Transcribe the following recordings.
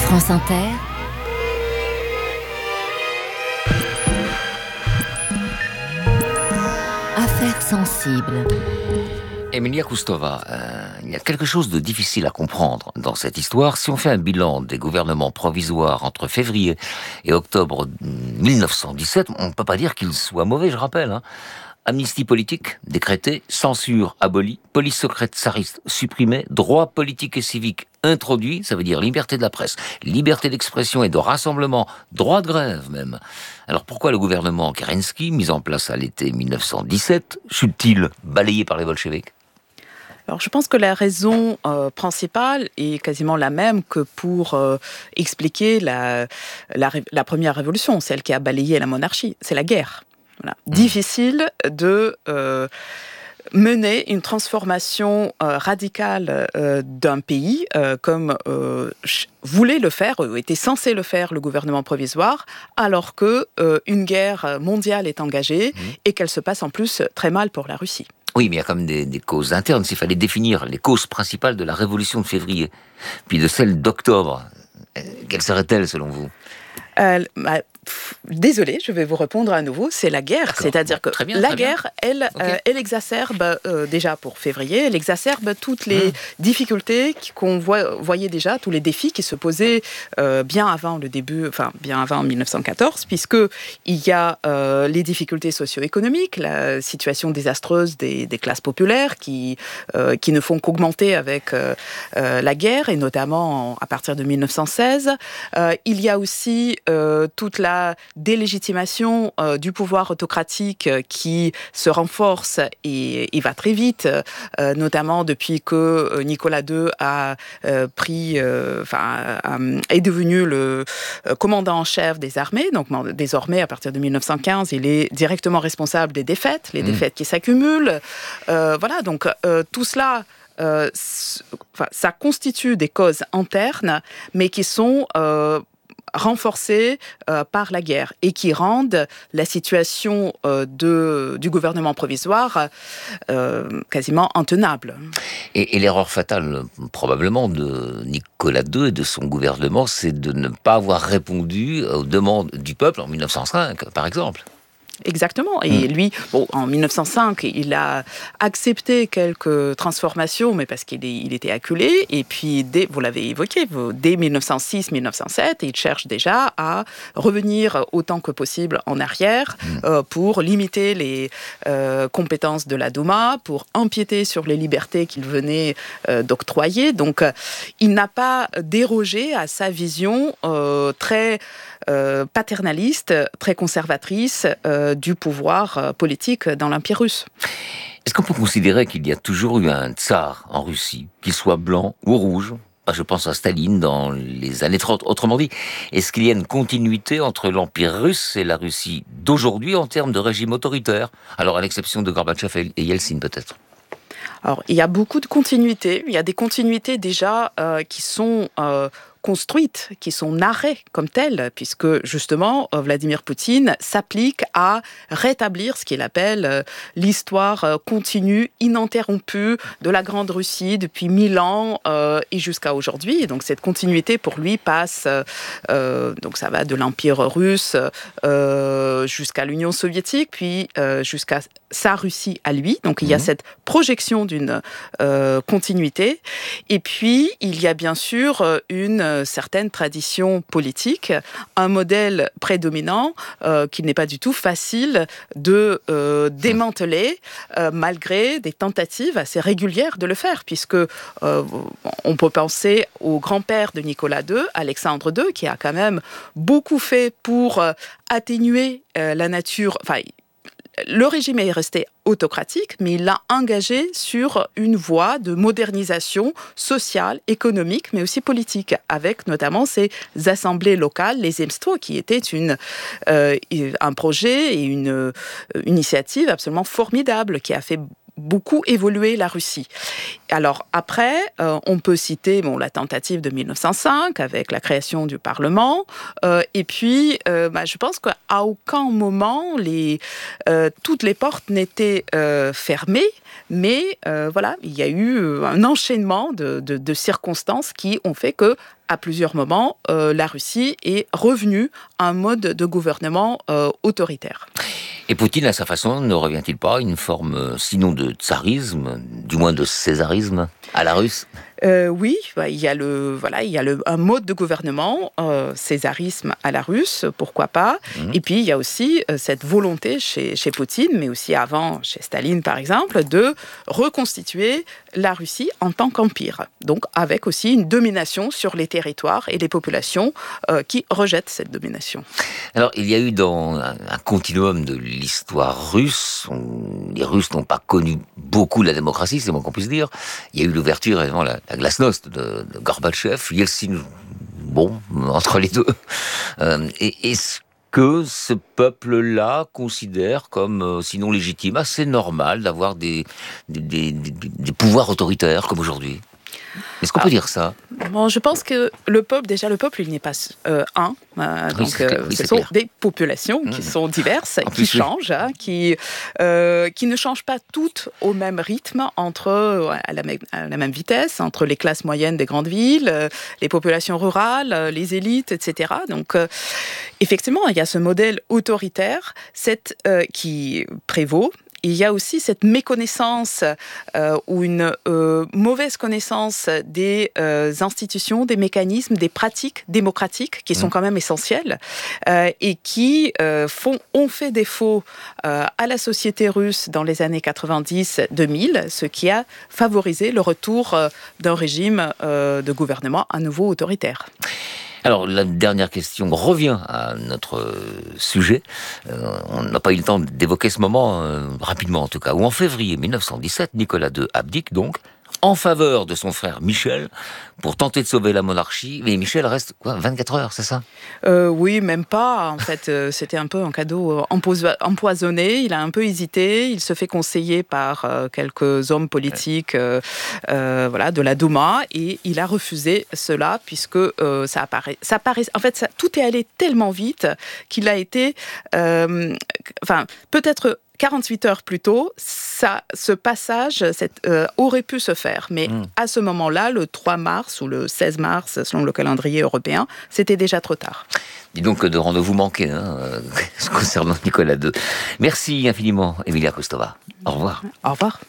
France Inter, Affaires sensibles. Emilia Kustova, il y a quelque chose de difficile à comprendre dans cette histoire. Si on fait un bilan des gouvernements provisoires entre février et octobre 1917, on ne peut pas dire qu'ils soient mauvais, je rappelle. Amnistie politique décrétée, censure abolie, police secrète tsariste supprimée, droits politiques et civiques introduits, ça veut dire liberté de la presse, liberté d'expression et de rassemblement, droit de grève même. Alors pourquoi le gouvernement Kerensky, mis en place à l'été 1917, chute-t-il balayé par les bolcheviks ? Alors, je pense que la raison principale est quasiment la même que pour expliquer la première révolution, celle qui a balayé la monarchie, c'est la guerre. Voilà. Difficile de mener une transformation radicale d'un pays comme voulait le faire, était censé le faire le gouvernement provisoire, alors qu'une guerre mondiale est engagée et qu'elle se passe en plus très mal pour la Russie. Oui, mais il y a quand même des causes internes. S'il fallait définir les causes principales de la révolution de février, puis de celle d'octobre, quelles seraient-elles selon vous ? Désolée, je vais vous répondre à nouveau, c'est la guerre. D'accord. C'est-à-dire que la guerre, elle exacerbe, déjà pour février, elle exacerbe toutes les difficultés qu'on voyait déjà, tous les défis qui se posaient bien avant 1914, puisqu'il y a les difficultés socio-économiques, la situation désastreuse des classes populaires qui ne font qu'augmenter avec la guerre, et notamment à partir de 1916. Il y a aussi toute la délégitimation du pouvoir autocratique qui se renforce et va très vite, notamment depuis que Nicolas II est devenu le commandant en chef des armées. Donc désormais, à partir de 1915, il est directement responsable des défaites, les défaites qui s'accumulent. Donc tout cela, ça constitue des causes internes, mais qui sont renforcées par la guerre et qui rendent la situation du gouvernement provisoire quasiment intenable. Et l'erreur fatale, probablement, de Nicolas II et de son gouvernement, c'est de ne pas avoir répondu aux demandes du peuple en 1905, par exemple. Exactement. Et lui, en 1905, il a accepté quelques transformations, mais parce qu'il était acculé. Et puis, vous l'avez évoqué, dès 1906-1907, il cherche déjà à revenir autant que possible en arrière pour limiter les compétences de la Douma, pour empiéter sur les libertés qu'il venait d'octroyer. Donc, il n'a pas dérogé à sa vision très paternaliste, très conservatrice du pouvoir politique dans l'Empire russe. Est-ce qu'on peut considérer qu'il y a toujours eu un tsar en Russie, qu'il soit blanc ou rouge ? Je pense à Staline dans les années 30. Autrement dit, est-ce qu'il y a une continuité entre l'Empire russe et la Russie d'aujourd'hui en termes de régime autoritaire ? Alors, à l'exception de Gorbatchev et Yeltsin, peut-être. Alors, il y a beaucoup de continuités. Il y a des continuités déjà qui sont construites, qui sont narrées comme telles, puisque justement Vladimir Poutine s'applique à rétablir ce qu'il appelle l'histoire continue, ininterrompue de la Grande Russie depuis 1000 ans et jusqu'à aujourd'hui. Et donc cette continuité pour lui passe, donc ça va de l'Empire russe jusqu'à l'Union soviétique, puis jusqu'à sa Russie à lui. Donc il y a cette projection d'une continuité. Et puis il y a bien sûr une certaine tradition politique, un modèle prédominant qu'il n'est pas du tout facile de démanteler malgré des tentatives assez régulières de le faire, puisque on peut penser au grand-père de Nicolas II, Alexandre II, qui a quand même beaucoup fait pour atténuer la nature... Le régime est resté autocratique, mais il l'a engagé sur une voie de modernisation sociale, économique, mais aussi politique, avec notamment ces assemblées locales, les Zemstvo, qui étaient un projet et une initiative absolument formidable, qui a fait beaucoup évolué la Russie. Alors après, on peut citer la tentative de 1905 avec la création du Parlement, et puis je pense qu'à aucun moment toutes les portes n'étaient fermées, mais il y a eu un enchaînement de circonstances qui ont fait que à plusieurs moments, la Russie est revenue à un mode de gouvernement autoritaire. Et Poutine, à sa façon, ne revient-il pas à une forme, sinon de tsarisme, du moins de césarisme, à la russe ? Oui, il y a un mode de gouvernement, césarisme à la russe, pourquoi pas. Et puis, il y a aussi cette volonté chez Poutine, mais aussi avant, chez Staline, par exemple, de reconstituer la Russie en tant qu'empire. Donc, avec aussi une domination sur les territoires et les populations qui rejettent cette domination. Alors, il y a eu dans un continuum de l'histoire russe, les Russes n'ont pas connu beaucoup la démocratie, c'est moins qu'on puisse dire. Il y a eu l'ouverture, évidemment, la glasnost de Gorbatchev, Yeltsin, entre les deux. Est-ce que ce peuple-là considère comme, sinon légitime, assez normal d'avoir des pouvoirs autoritaires comme aujourd'hui ? Est-ce qu'on peut dire ça ? Je pense que le peuple, il n'est pas un. Ce sont des populations qui sont diverses, qui changent, qui ne changent pas toutes au même rythme, à la même vitesse, entre les classes moyennes des grandes villes, les populations rurales, les élites, etc. Donc, effectivement, il y a ce modèle autoritaire qui prévaut. Il y a aussi cette méconnaissance ou une mauvaise connaissance des institutions, des mécanismes, des pratiques démocratiques qui sont quand même essentielles et qui ont fait défaut à la société russe dans les années 90-2000, ce qui a favorisé le retour d'un régime de gouvernement à nouveau autoritaire. Alors, la dernière question revient à notre sujet. On n'a pas eu le temps d'évoquer ce moment, rapidement en tout cas, où en février 1917, Nicolas II abdique donc, en faveur de son frère Michel, pour tenter de sauver la monarchie. Mais Michel reste, 24 heures, c'est ça ? Oui, même pas. En fait, c'était un peu un cadeau empoisonné. Il a un peu hésité. Il se fait conseiller par quelques hommes politiques de la Douma. Et il a refusé cela, puisque tout est allé tellement vite qu'il a été... peut-être... 48 heures plus tôt, ce passage aurait pu se faire. Mais à ce moment-là, le 3 mars ou le 16 mars, selon le calendrier européen, c'était déjà trop tard. Dis donc de rendez-vous manqués concernant Nicolas II. Merci infiniment, Emilia Kustova. Au revoir. Au revoir.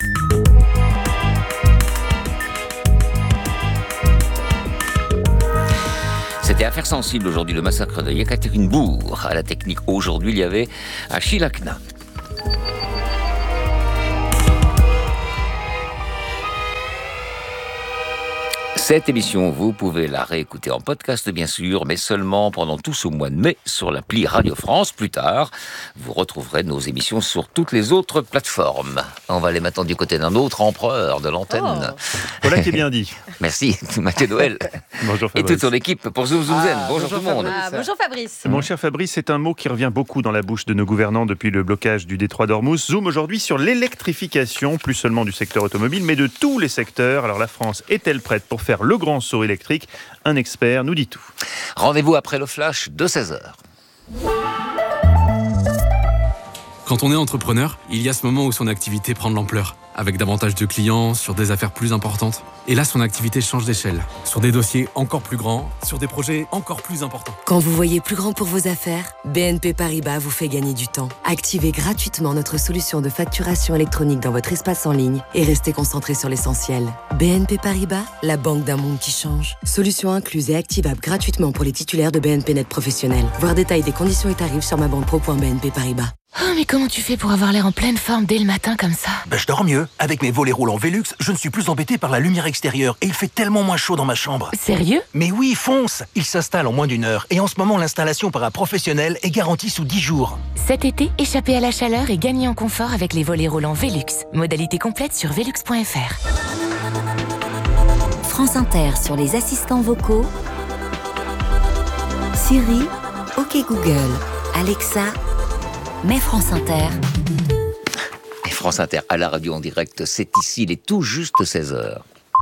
C'était Affaires sensibles aujourd'hui, le massacre de Yekaterinbourg. À la technique aujourd'hui, il y avait Achille Akna. Cette émission, vous pouvez la réécouter en podcast, bien sûr, mais seulement pendant tout ce mois de mai sur l'appli Radio France. Plus tard, vous retrouverez nos émissions sur toutes les autres plateformes. On va aller maintenant du côté d'un autre empereur de l'antenne. Voilà qui est bien dit. Merci, Mathieu Noël. Bonjour Fabrice. Et toute son équipe pour Zoom Zoom Zen. Bonjour tout le monde. Bonjour Fabrice. Mon cher Fabrice, c'est un mot qui revient beaucoup dans la bouche de nos gouvernants depuis le blocage du détroit d'Ormuz. Zoom aujourd'hui sur l'électrification, plus seulement du secteur automobile, mais de tous les secteurs. Alors la France est-elle prête pour faire le grand saut électrique ? Un expert nous dit tout. Rendez-vous après le flash de 16h. Quand on est entrepreneur, il y a ce moment où son activité prend de l'ampleur, avec davantage de clients, sur des affaires plus importantes. Et là, son activité change d'échelle, sur des dossiers encore plus grands, sur des projets encore plus importants. Quand vous voyez plus grand pour vos affaires, BNP Paribas vous fait gagner du temps. Activez gratuitement notre solution de facturation électronique dans votre espace en ligne et restez concentré sur l'essentiel. BNP Paribas, la banque d'un monde qui change. Solution incluse et activable gratuitement pour les titulaires de BNP Net professionnels. Voir détail des conditions et tarifs sur mabanque.pro.bnp Paribas. Oh, mais comment tu fais pour avoir l'air en pleine forme dès le matin comme ça ? Je dors mieux. Avec mes volets roulants Velux, je ne suis plus embêté par la lumière extérieure et il fait tellement moins chaud dans ma chambre. Sérieux ? Mais oui, fonce ! Il s'installe en moins d'1 heure et en ce moment, l'installation par un professionnel est garantie sous 10 jours. Cet été, échappez à la chaleur et gagnez en confort avec les volets roulants Velux. Modalité complète sur velux.fr. France Inter sur les assistants vocaux. Siri, OK Google, Alexa, mets France Inter. France Inter à la radio en direct, c'est ici, il est tout juste 16h.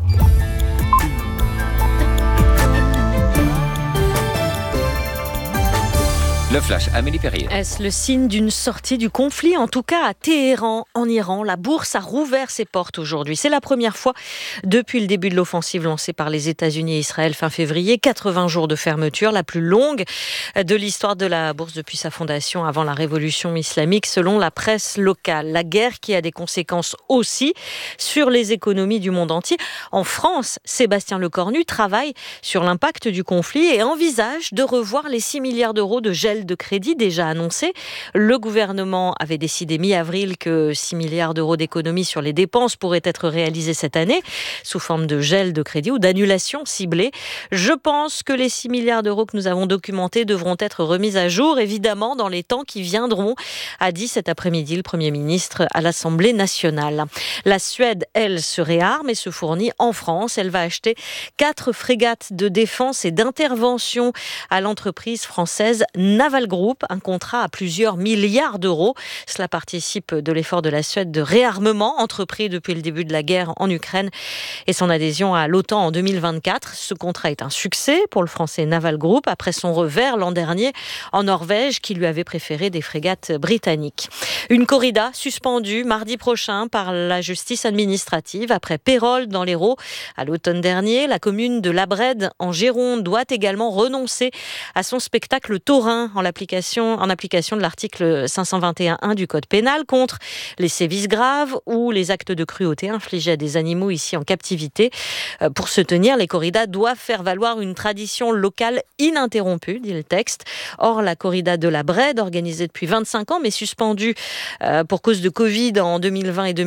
Le flash, Amélie Perrier. Est-ce le signe d'une sortie du conflit ? En tout cas, à Téhéran, en Iran, la bourse a rouvert ses portes aujourd'hui. C'est la première fois depuis le début de l'offensive lancée par les États-Unis et Israël fin février. 80 jours de fermeture, la plus longue de l'histoire de la bourse depuis sa fondation avant la révolution islamique, selon la presse locale. La guerre qui a des conséquences aussi sur les économies du monde entier. En France, Sébastien Lecornu travaille sur l'impact du conflit et envisage de revoir les 6 milliards d'euros de gel de crédit déjà annoncé. Le gouvernement avait décidé mi-avril que 6 milliards d'euros d'économies sur les dépenses pourraient être réalisés cette année sous forme de gel de crédit ou d'annulation ciblée. Je pense que les 6 milliards d'euros que nous avons documentés devront être remis à jour, évidemment, dans les temps qui viendront, a dit cet après-midi le Premier ministre à l'Assemblée nationale. La Suède, elle, se réarme et se fournit en France. Elle va acheter 4 frégates de défense et d'intervention à l'entreprise française Naval Group, un contrat à plusieurs milliards d'euros. Cela participe de l'effort de la Suède de réarmement entrepris depuis le début de la guerre en Ukraine et son adhésion à l'OTAN en 2024. Ce contrat est un succès pour le français Naval Group après son revers l'an dernier en Norvège qui lui avait préféré des frégates britanniques. Une corrida suspendue mardi prochain par la justice administrative après Pérols dans l'Hérault. À l'automne dernier, la commune de Labrède en Gironde doit également renoncer à son spectacle taurin en application de l'article 521.1 du Code pénal contre les sévices graves ou les actes de cruauté infligés à des animaux ici en captivité. Pour se tenir, les corridas doivent faire valoir une tradition locale ininterrompue, dit le texte. Or, la corrida de la Brède, organisée depuis 25 ans, mais suspendue pour cause de Covid en 2020 et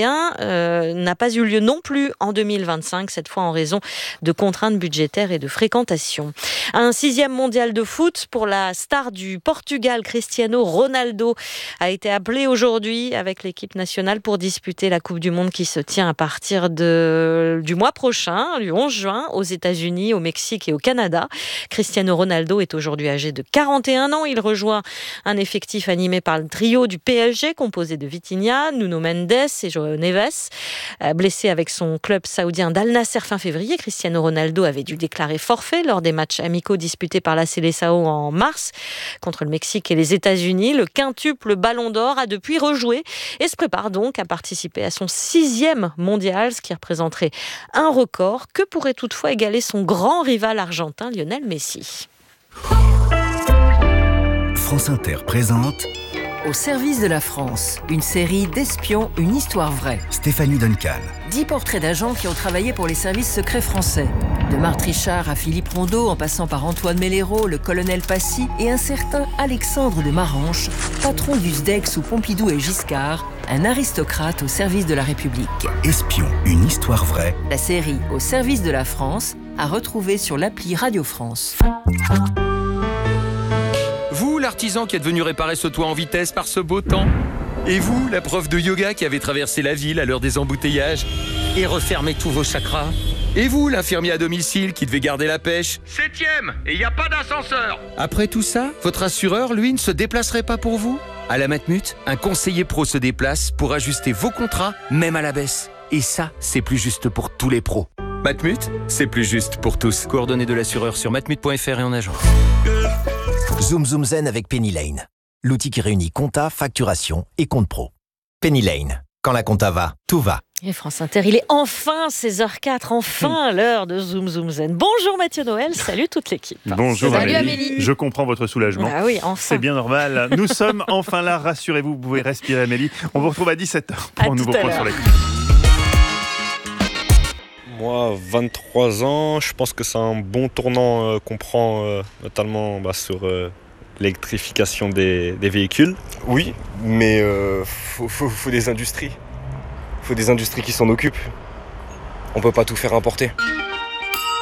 2021, n'a pas eu lieu non plus en 2025, cette fois en raison de contraintes budgétaires et de fréquentation. Un 6e mondial de foot pour la star du Portugal, Cristiano Ronaldo, a été appelé aujourd'hui avec l'équipe nationale pour disputer la Coupe du Monde qui se tient à partir du mois prochain, du 11 juin, aux États-Unis, au Mexique et au Canada. Cristiano Ronaldo est aujourd'hui âgé de 41 ans. Il rejoint un effectif animé par le trio du PSG, composé de Vitinha, Nuno Mendes et João Neves. Blessé avec son club saoudien d'Al Nasser fin février, Cristiano Ronaldo avait dû déclarer forfait lors des matchs amicaux disputés par la Seleção en mars contre le Mexique et les États-Unis. Le quintuple Ballon d'Or a depuis rejoué et se prépare donc à participer à son 6e mondial, ce qui représenterait un record que pourrait toutefois égaler son grand rival argentin Lionel Messi. France Inter présente Au service de la France, une série d'espions, une histoire vraie. Stéphanie Duncan. 10 portraits d'agents qui ont travaillé pour les services secrets français. De Marthe Richard à Philippe Rondeau, en passant par Antoine Mellero, le colonel Passy et un certain Alexandre de Maranche, patron du SDEC sous Pompidou et Giscard, un aristocrate au service de la République. Espion, une histoire vraie. La série Au service de la France, à retrouver sur l'appli Radio France. Vous, l'artisan qui êtes venu réparer ce toit en vitesse par ce beau temps. Et vous, la prof de yoga qui avait traversé la ville à l'heure des embouteillages et refermé tous vos chakras. Et vous, l'infirmier à domicile qui devait garder la pêche. 7e, et il n'y a pas d'ascenseur. Après tout ça, votre assureur, lui, ne se déplacerait pas pour vous ? À la Matmut, un conseiller pro se déplace pour ajuster vos contrats, même à la baisse. Et ça, c'est plus juste pour tous les pros. Matmut, c'est plus juste pour tous. Coordonnées de l'assureur sur matmut.fr et en agence. Zoom Zoom Zen avec Penny Lane. L'outil qui réunit compta, facturation et compte pro. Penny Lane. Quand la compta va, tout va. Et France Inter, il est enfin 16h04, enfin l'heure de Zoom Zoom Zen. Bonjour Mathieu Noël, salut toute l'équipe. Bonjour Salut Amélie. Je comprends votre soulagement. Ah oui, enfin. C'est bien normal. Nous sommes enfin là, rassurez-vous, vous pouvez respirer Amélie. On vous retrouve à 17h pour un nouveau point sur l'actu. Moi, 23 ans, je pense que c'est un bon tournant qu'on prend notamment sur l'électrification des véhicules. Oui, mais faut des industries. Il faut des industries qui s'en occupent. On peut pas tout faire importer.